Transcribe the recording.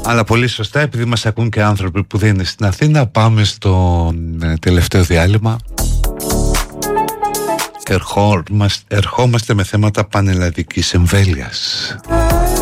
Αλλά πολύ σωστά, επειδή μας ακούν και άνθρωποι που δεν είναι στην Αθήνα, πάμε στο τελευταίο διάλειμμα και ερχόμαστε με θέματα πανελλαδικής εμβέλειας.